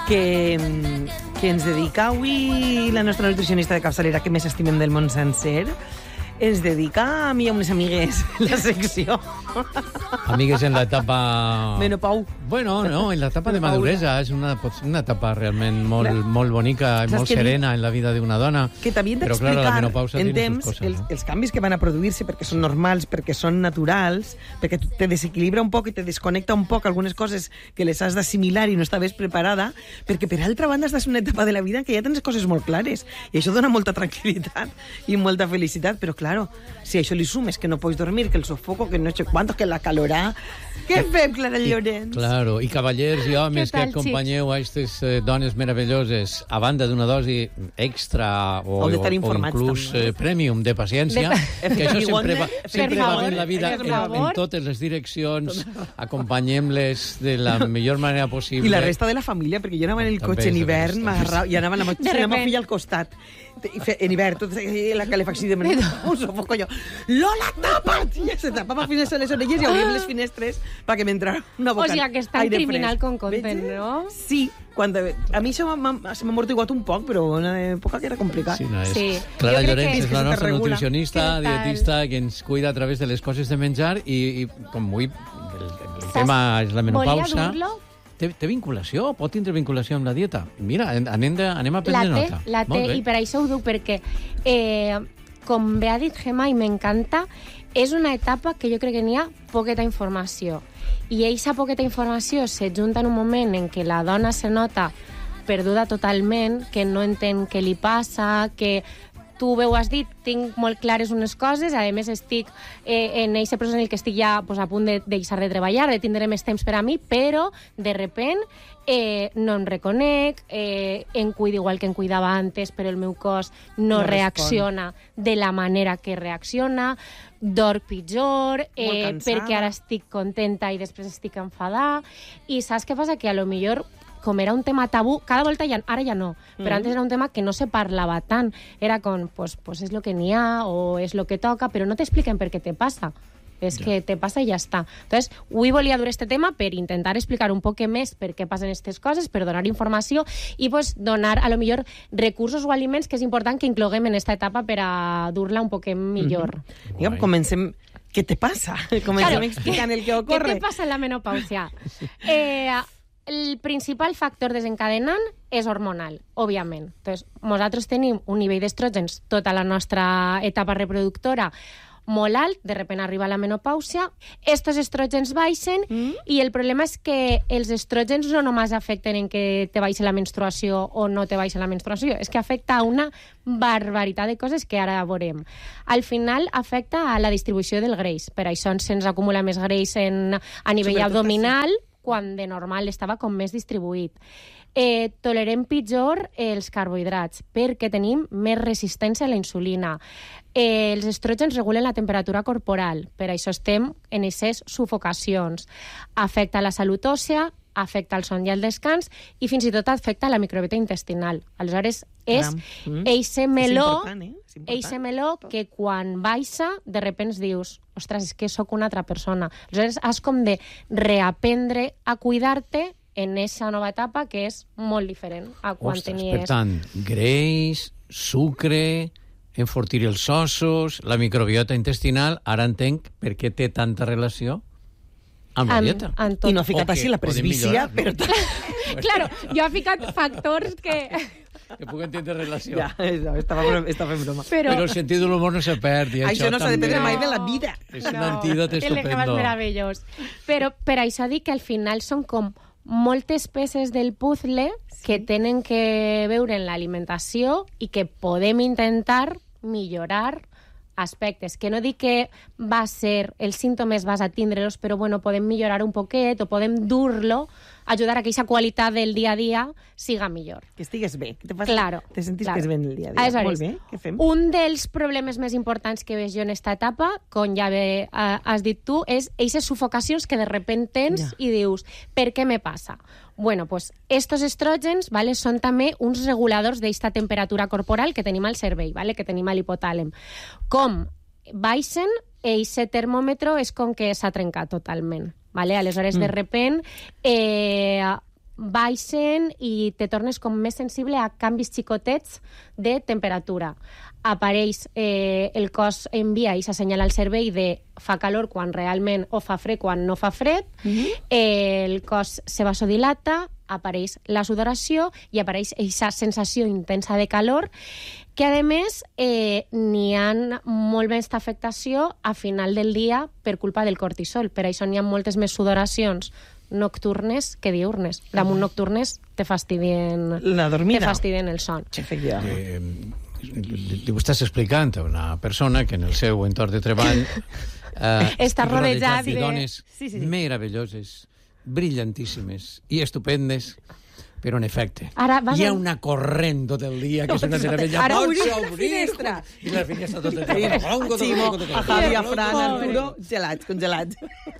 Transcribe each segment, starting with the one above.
que ens dedica avui la nostra nutricionista de capçalera que més estimem del món sencer. Ens dedica a mi i a unes amigues la secció. Amigues en la etapa... Menopau. Bueno, no, en la etapa de maduresa. És una etapa realment molt bonica i molt serena en la vida d'una dona. Que t'havien d'explicar en temps els canvis que van a produir-se perquè són normals, perquè són naturals, perquè te desequilibra un poc i te desconnecta un poc algunes coses que les has d'assimilar i no estaves preparada, perquè per altra banda estàs en una etapa de la vida que ja tens coses molt clares i això dona molta tranquil·litat i molta felicitat, però claro, si a això li sumes que no pots dormir, que el sofoco, que no sé quantos, que la calorà... Què fem, Clara Llorenç? Claro, i cavallers i homes que acompanyeu a aquestes dones meravelloses a banda d'una dosi extra o inclús premium de paciència, que això sempre va bé en la vida, en totes les direccions, acompanyem-les de la millor manera possible. I la resta de la família, perquè jo anava en el cotxe en hivern, i anava la meva filla al costat. En hivern, tot la calefacció de menú, un sofoco jo. Lola, tapa't! I se tapava fins a les orelles i obríem les finestres perquè m'entrara una boca. O sigui, que és tan criminal com content, no? Sí, a mi això m'ha amortiguat un poc, però una època que era complicat. Sí. Clara Llorenç és la nostra nutricionista, dietista, que ens cuida a través de les coses de menjar i com avui el tema és la menopausa. Volia dur-lo? Té vinculació? Pot tindre vinculació amb la dieta? Mira, anem a prendre nota. La té, i per això ho dic, perquè, com bé ha dit Gemma, i m'encanta, és una etapa que jo crec que n'hi ha poqueta informació. I aquesta poqueta informació se junta en un moment en què la dona se nota perduda totalment, que no entén què li passa, que tu bé ho has dit, tinc molt clares unes coses, a més estic en aquest procés en el que estic ja a punt de deixar de treballar, de tindre més temps per a mi, però de repent no em reconec, em cuido igual que em cuidava antes, però el meu cos no reacciona de la manera que reacciona, dorm pitjor, perquè ara estic contenta i després estic enfadada, i saps què passa? Que a lo millor com era un tema tabú, cada volta ara ja no, però antes era un tema que no se parlava tant. Era com, pues és lo que n'hi ha, o és lo que toca, però no t'expliquen per què te passa. És que te passa i ja està. Entonces, avui volia dur este tema per intentar explicar un poc més per què passen aquestes coses, per donar informació i pues, donar, a lo millor, recursos o aliments que és important que incloguem en esta etapa per a dur-la un poc millor. Digue'm, comencem... Què te passa? Comencem explicant el que ocorre. Què te passa en la menopausia? El principal factor desencadenant és hormonal, òbviament. Entonces, nosaltres tenim un nivell d'estrògens tota la nostra etapa reproductora molt alt, de repente arriba la menopàusia, estos estrògens baixen i el problema és que els estrògens no només afecten en que te baixa la menstruació o no te baixa la menstruació, és que afecta a una barbaritat de coses que ara veurem. Al final afecta a la distribució del greix, per això se'ns acumula més greix a nivell abdominal, quan de normal estava com més distribuït. Tolerem pitjor els carbohidrats perquè tenim més resistència a la insulina. Els estrògens regulen la temperatura corporal, per això estem en aquestes sufocacions. Afecta la salut òssea, afecta el son i el descans i fins i tot afecta la microbiota intestinal. Aleshores, és eixe meló que quan baixa, de repente dius, ostres, és que sóc una altra persona. Aleshores, has com de reaprendre a cuidar-te en aquesta nova etapa que és molt diferent a quan tenies... Per tant, greix, sucre, enfortir els ossos, la microbiota intestinal, ara entenc per què té tanta relació amb la dieta. I no ha ficat així la presbícia, però... Claro, jo he ficat factors que puguin tindre relació. Ja, estava fent broma. Però el sentit de l'humor no se perd. Això no s'ha de perdre mai de la vida. És un antídot estupendo. El meravellós. Però per això dic que al final són com moltes peces del puzzle que tenen que veure en l'alimentació i que podem intentar millorar aspectes, que no dic que va ser, els símptomes vas a tindre-los, però bueno, podem millorar un poquet o podem dur-lo, ajudar a que aquesta qualitat del dia a dia siga millor. Que estigues bé, que te sentisques bé en el dia a dia. Aleshores, molt bé, què fem? Un dels problemes més importants que veig jo en esta etapa, com ja bé has dit tu, és aquestes sufocacions que de repente tens i dius, per què me passa? Bueno, pues estos estrògens, ¿vale? Són també uns reguladors d'esta temperatura corporal que tenim al cervell, ¿vale? Que tenim a l'hipotàlem. Com baixen, aquest termòmetre és com que s'ha trencat totalment. ¿Vale? Aleshores, de repente, baixen i te tornes com més sensible a canvis xicotets de temperatura. Apareix, el cos envia i s'assenyala al cervell de fa calor quan realment o fa fred quan no fa fred, el cos se vasodilata, apareix la sudoració i apareix aquesta sensació intensa de calor que, a més, n'hi ha molt més afectació a final del dia per culpa del cortisol. Per això n'hi ha moltes més sudoracions nocturnes que diurnes. Damunt nocturnes te fastidien la dormida. Te fastidien el son. Li estàs explicant a una persona que en el seu entorn de treball està rodejat de dones meravelloses, brillantíssimes i estupendes, però en efecte hi ha una corrent tot el dia que és una meravella. Ara obrir la finestra i la finestra tot el dia. A Javi, a Fran, Arturo, gelats, congelats.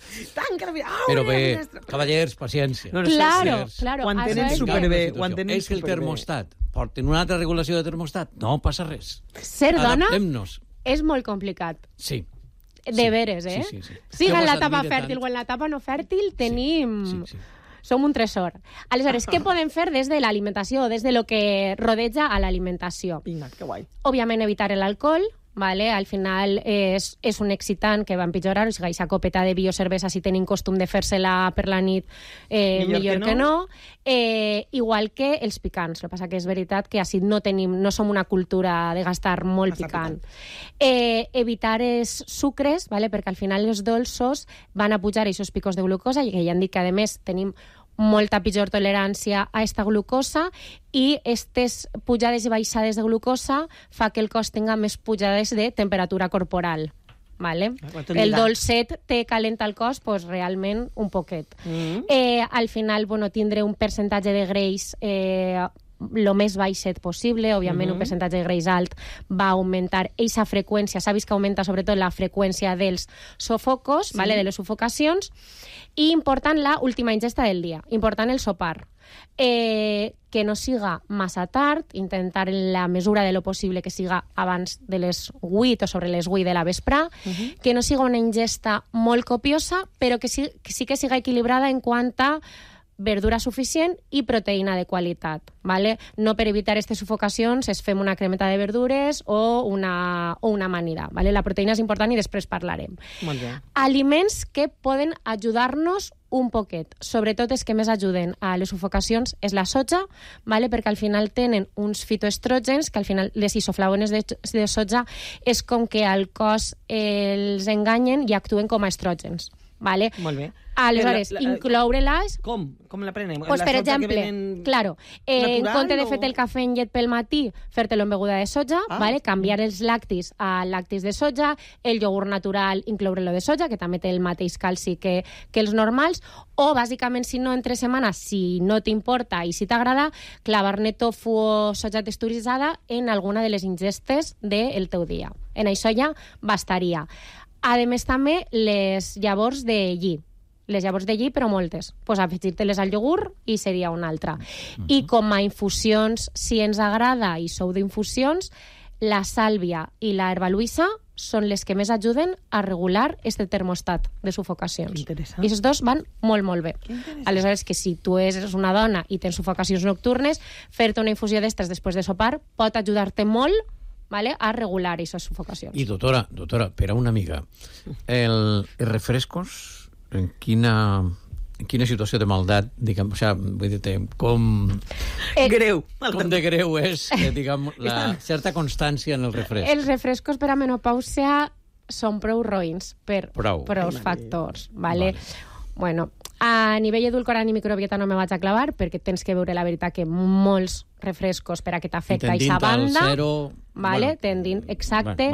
Però bé, cavallers, paciència. Claro. Ho entenen superbé. És que el termostat porten una altra regulació de termostat. No passa res. Ser dona Adaptem-nos. és molt complicat. Sí. De veres, eh? Sí. Siga en la etapa fèrtil o en l'etapa no fèrtil, tenim... Sí. Som un tresor. Aleshores, què podem fer des de l'alimentació, des de lo que rodeja a l'alimentació? Vinga, que guai. Òbviament, evitar l'alcohol, ¿vale? Al final és un excitant que va empitjorar, o sigui, aquesta copeta de biocervesa, si tenim costum de fer-se-la per la nit, millor que no. Igual que els picants. El que passa que és veritat que així no som una cultura de gastar molt picant. Evitar els sucres, ¿vale? Perquè al final els dolços van a pujar aquests picos de glucosa i que ja han dit que, a més, tenim molta pitjor tolerància a esta glucosa i aquestes pujades i baixades de glucosa fa que el cos tinga més pujades de temperatura corporal. ¿Vale? El dolcet te calenta el cos, pues, realment un poquet. Al final, bueno, tindre un percentatge de greix lo més baixet possible, òbviament un percentatge de greix alt va augmentar aquesta freqüència, s'ha vist que augmenta sobretot la freqüència dels sofocos, ¿vale? De les sufocacions, i important la última ingesta del dia, important el sopar. Que no siga massa tard, intentar en la mesura de lo possible que siga abans de les 8 o sobre les 8 de la vesprà, que no siga una ingesta molt copiosa, però que sí que siga equilibrada en quant a verdura suficient i proteïna de qualitat, ¿vale? No per evitar aquestes sufocacions es fem una cremeta de verdures o una amanida, ¿vale? La proteïna és important i després parlarem. Molt bé. Aliments que poden ajudar-nos un poquet. Sobretot els que més ajuden a les sufocacions és la soja, ¿vale? Perquè al final tenen uns fitoestrògens, que al final les isoflavones de soja és com que al cos els enganyen i actuen com a estrògens. ¿Vale? Molt bé. Aleshores, incloure-les... Com l'aprenem? Pues, per exemple, claro, en compte de fer el cafè en llet pel matí, fer-te-lo en beguda de soja, ¿vale? Canviar els lactis a lactis de soja, el iogurt natural, incloure-lo de soja, que també té el mateix calci que els normals, o, bàsicament, si no, entre setmanes, si no t'importa i si t'agrada, clavar-ne tofu o soja texturitzada en alguna de les ingestes del teu dia. En això ja bastaria. A més, també, les llavors de lli. Les llavors de lli, però moltes. Pues afegir-te-les al iogurt i seria una altra. I com a infusions, si ens agrada i sou d'infusions, la sàlvia i la herbaluïssa són les que més ajuden a regular este termostat de sufocacions. I aquests dos van molt, molt bé. Aleshores, que si tu eres una dona i tens sufocacions nocturnes, fer-te una infusió d'estes després de sopar pot ajudar-te molt, ¿vale? A regular aquestes sufocacions. I, doctora, per a una amiga, els refrescos, en quina situació de maldat, diguem, o sigui, vull dir, com... Greu. Com de greu és, diguem, la certa constància en el refresc. Els refrescos per a menopàusia són prou roïns per prou factors, ¿vale? Bueno, a nivell edulcorant i microbiota no me vaig a clavar perquè tens que veure la veritat que molts refrescos per a que t'afecta aquesta banda. Vale? Tendint, exacte.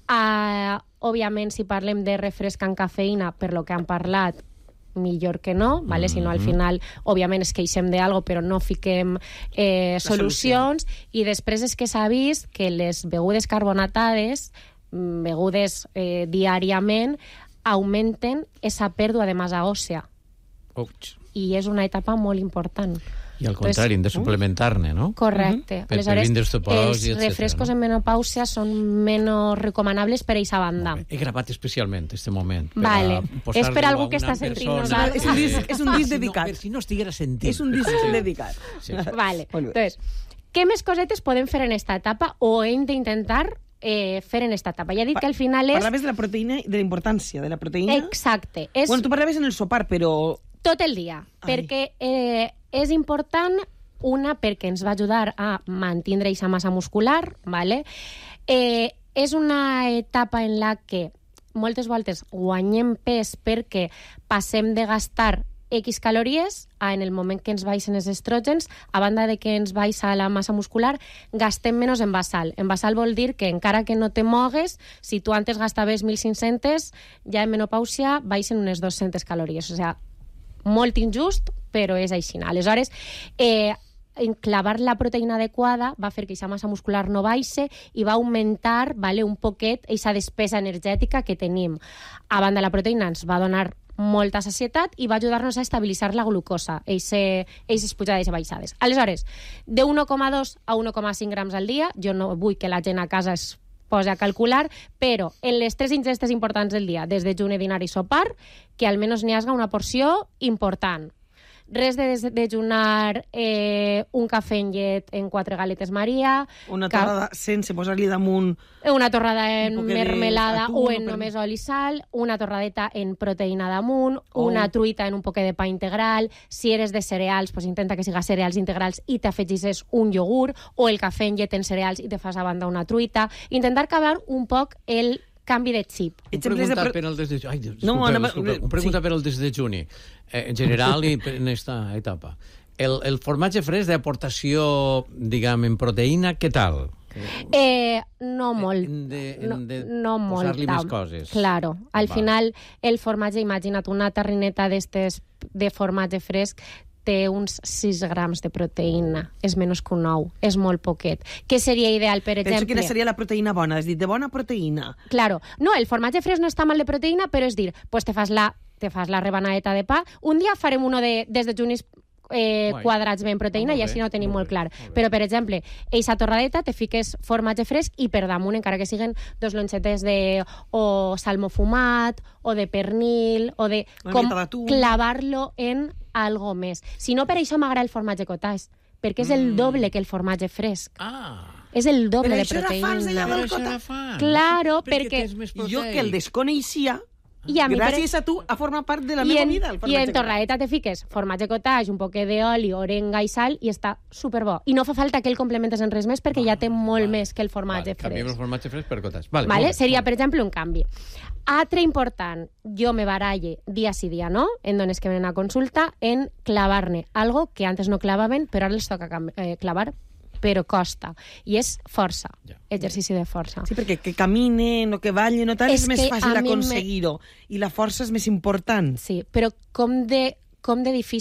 Òbviament, si parlem de refresc amb cafeïna, per lo que han parlat, millor que no, ¿vale? Si no, al final, òbviament, es queixem d'algo, però no fiquem solucions. I després és que s'ha vist que les begudes carbonatades, begudes diàriament, augmenten esa pèrdua de massa òssea. I és una etapa molt important. I al contrari, hem de suplementar-ne, no? Correcte. Per vindre osteoporosi, els refrescos en menopàusia són menys recomanables per a aquesta banda. He gravat especialment aquest moment. Vale. És per algú que està sentint nosaltres. És un disc dedicat. Per si no estiguera sentint. És un disc dedicat. Vale. Entonces, què més cosetes podem fer en esta etapa o hem d'intentar fer en esta etapa? Ja he dit que al final és... Parlaves de la proteïna i de la importància de la proteïna. Exacte. Bueno, tu parlaves en el sopar, però... Tot el dia, perquè és important, una, perquè ens va ajudar a mantindre aquesta massa muscular, ¿vale? És una etapa en la que moltes voltes guanyem pes perquè passem de gastar X calories en el moment que ens baixen els estrògens, a banda de que ens baixa la massa muscular, gastem menys en basal. En basal vol dir que encara que no te mogues, si tu antes gastaves 1.500, ja en menopàusia baixen unes 200 calories. O sigui, molt injust, però és així. Aleshores, enclavar la proteïna adequada va fer que aquesta massa muscular no baixe i va augmentar un poquet aquesta despesa energètica que tenim. A banda, la proteïna ens va donar molta sacietat i va ajudar-nos a estabilitzar la glucosa, aquestes pujades i baixades. Aleshores, de 1,2 a 1,5 grams al dia, jo no vull que la gent a casa es posi a calcular, però en les 3 ingestes importants del dia, des de desjuni, dinar i sopar, que almenys n'hi hagi una porció important. Res de dejunar un cafè en llet en 4 galetes Maria. Una torrada sense posar-li damunt... Una torrada en mermelada o en només oli i sal. Una torradeta en proteïna damunt. Una truita en un poquet de pa integral. Si eres de cereals, pues intenta que siga cereals integrals i t'afegisses un iogurt. O el cafè en llet en cereals i te fas a banda una truita. Intentar acabar un poc el canvi de xip. Un pregunta per al desdejuni. Un pregunta per al desdejuni. En general i en esta etapa. El formatge fresc d'aportació, diguem, en proteïna, què tal? No molt. Hem de no posar-li molta. més coses. Claro. Al final, el formatge, imagina't, una tarrineta d'estes de formatge fresc té uns 6 grams de proteïna. És menys que un ou. És molt poquet. Què seria ideal, per exemple? Penso quina seria la proteïna bona. És dir, de bona proteïna. Claro. No, el formatge fresc no està mal de proteïna, però és dir, pues te fas la rebanadeta de pa. Un dia farem uno de desdejunis quadrats ben proteïna i així no ho tenim molt clar. Però, per exemple, eixa torradeta te fiques formatge fresc i per damunt, encara que siguen 2 lonxetes o salmó fumat o de pernil o de... com clavar-lo en algo més. Si no, per això m'agrada el formatge cottage, perquè és el doble que el formatge fresc. És el doble de proteïna. Però això era fans, Claro, perquè... Jo que el desconeixia... Gràcies a tu ha format part de la meva vida. I en torradeta te fiques formatge cottage, un poquet d'oli, orenga i sal i està superbo. I no fa falta que el complementes en res més perquè ja té molt més que el formatge fresc. Canviem el formatge fresc per cottage. Seria, per exemple, un canvi. Altre important, jo me baralle dia sí dia no, en dones que venen a consulta, en clavar-ne algo que antes no clavaven, però ara els toca clavar, però costa. I és força, exercici de força. Sí, perquè que caminen o que ballen o tal és més fàcil aconseguir-ho. I la força és més important. Sí, però com de difícil